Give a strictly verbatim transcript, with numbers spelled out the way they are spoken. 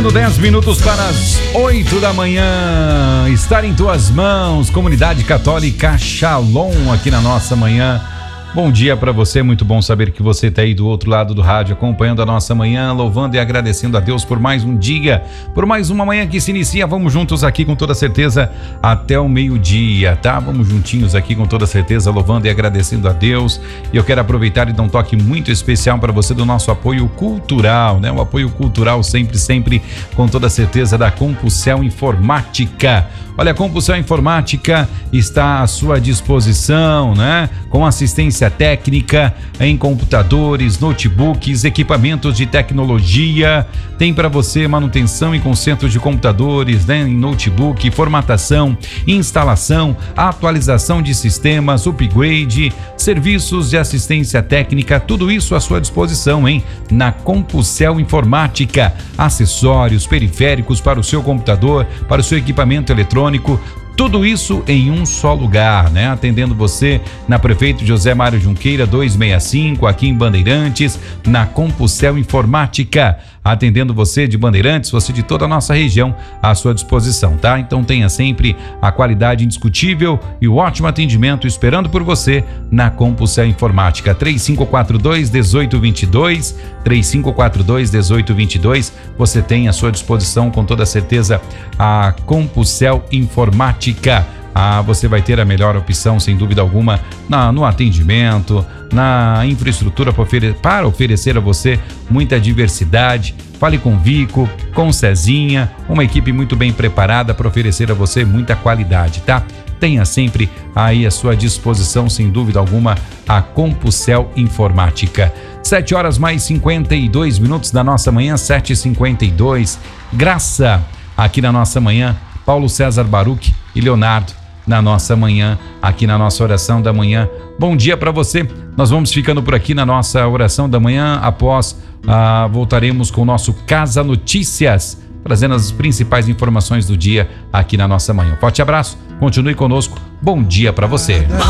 dez minutos para as oito da manhã, estar em tuas mãos, Comunidade Católica Shalom aqui na nossa manhã. Bom dia para você, muito bom saber que você está aí do outro lado do rádio acompanhando a nossa manhã, louvando e agradecendo a Deus por mais um dia, por mais uma manhã que se inicia. Vamos juntos aqui com toda certeza até o meio-dia, tá? Vamos juntinhos aqui com toda certeza, louvando e agradecendo a Deus. E eu quero aproveitar e dar um toque muito especial para você do nosso apoio cultural, né? O apoio cultural sempre, sempre com toda certeza da Compulsão Informática. Olha, a Compulsão Informática está à sua disposição, né? Com assistência técnica em computadores, notebooks, equipamentos de tecnologia. Tem para você manutenção e conserto de computadores, né? Em notebook, formatação, instalação, atualização de sistemas, upgrade, serviços de assistência técnica, tudo isso à sua disposição, hein? Na Compulsão Informática. Acessórios, periféricos para o seu computador, para o seu equipamento eletrônico. Tudo isso em um só lugar, né? Atendendo você na Prefeito José Mário Junqueira duzentos e sessenta e cinco, aqui em Bandeirantes, na Compulsão Informática. Atendendo você de Bandeirantes, você de toda a nossa região à sua disposição, tá? Então tenha sempre a qualidade indiscutível e o ótimo atendimento esperando por você na Compulsão Informática. três cinco quatro dois, um oito dois dois, três cinco quatro dois, um oito dois dois. Você tem à sua disposição com toda certeza a Compulsão Informática. Ah, você vai ter a melhor opção, sem dúvida alguma, na, no atendimento, na infraestrutura para, ofere- para oferecer a você muita diversidade. Fale com Vico, com Cezinha, uma equipe muito bem preparada para oferecer a você muita qualidade, tá? Tenha sempre aí à sua disposição, sem dúvida alguma, a Compulsão Informática. sete horas mais cinquenta e dois minutos da nossa manhã, sete e cinquenta e dois. Graça, aqui na nossa manhã, Paulo César Baruch e Leonardo, na nossa manhã, aqui na nossa oração da manhã. Bom dia para você. Nós vamos ficando por aqui na nossa oração da manhã. Após, ah, voltaremos com o nosso Casa Notícias, trazendo as principais informações do dia aqui na nossa manhã. Forte abraço, continue conosco. Bom dia para você.